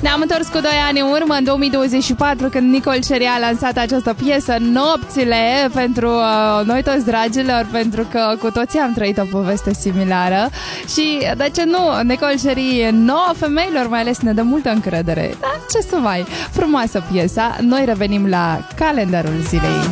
Ne-am întors cu 2 ani în urmă, în 2024, când Nicole Cherry a lansat această piesă, Nopțile, pentru noi toți dragilor, pentru că cu toții am trăit o poveste similară. Și, de ce nu, Nicole Cherry, nouă femeilor mai ales, ne dă multă încredere. Da, ce să mai, frumoasă piesa. Noi revenim la calendarul zilei.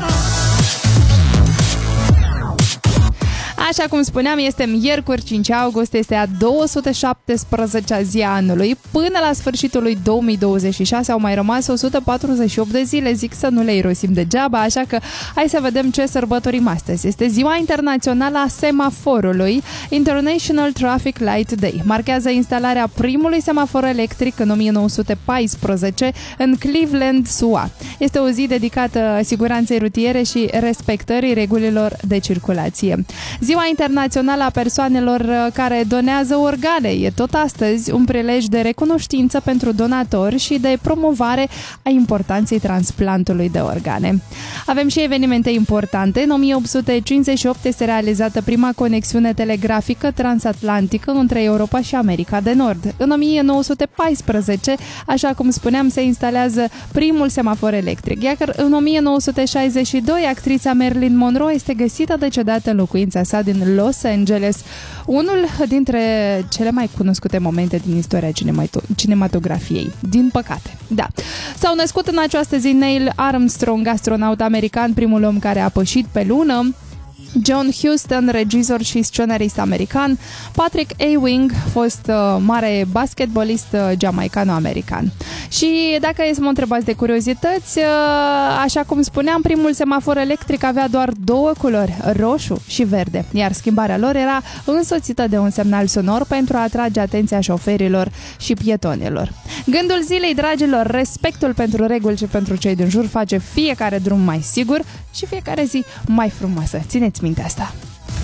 Așa cum spuneam, este miercuri 5 august, este a 217-a zi a anului. Până la sfârșitul lui 2026 au mai rămas 148 de zile, zic să nu le irosim degeaba, așa că hai să vedem ce sărbătorim astăzi. Este Ziua Internațională a Semaforului, International Traffic Light Day. Marchează instalarea primului semafor electric în 1914 în Cleveland, SUA. Este o zi dedicată siguranței rutiere și respectării regulilor de circulație. Ziua Internațională a Persoanelor care donează organe e tot astăzi un prilej de recunoștință pentru donatori și de promovare a importanței transplantului de organe. Avem și evenimente importante. În 1858 este realizată prima conexiune telegrafică transatlantică între Europa și America de Nord. În 1914, așa cum spuneam, se instalează primul semafor electric, iar în 1962 actrița Marilyn Monroe este găsită decedată în locuința sa din Los Angeles, unul dintre cele mai cunoscute momente din istoria cinematografiei. Din păcate, da. S-au născut în această zi Neil Armstrong, astronaut american, primul om care a pășit pe lună, John Huston, regizor și scenarist american, Patrick Ewing, fost mare basketbolist jamaicano-american. Și dacă e să mă întrebați de curiozități, așa cum spuneam, primul semafor electric avea doar 2 culori, roșu și verde, iar schimbarea lor era însoțită de un semnal sonor pentru a atrage atenția șoferilor și pietonilor. Gândul zilei, dragilor, respectul pentru reguli și pentru cei din jur face fiecare drum mai sigur și fiecare zi mai frumoasă. Țineți minte asta!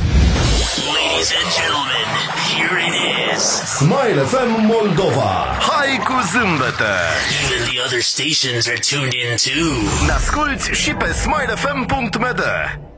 Ladies and gentlemen, here it is. Smile FM Moldova. Hai cu zâmbete! Even the other stations are tuned in too. Ne asculti și pe smilefm.md.